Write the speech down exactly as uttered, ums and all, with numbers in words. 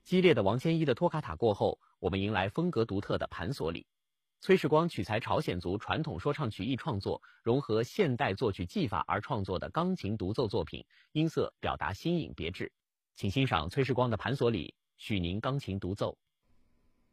激烈的王千一的托卡塔过后，我们迎来风格独特的盘索里。崔世光取材朝鲜族传统说唱曲艺创作，融合现代作曲技法而创作的钢琴独奏作品，音色表达新颖别致。请欣赏崔世光的盘索里许宁钢琴独奏。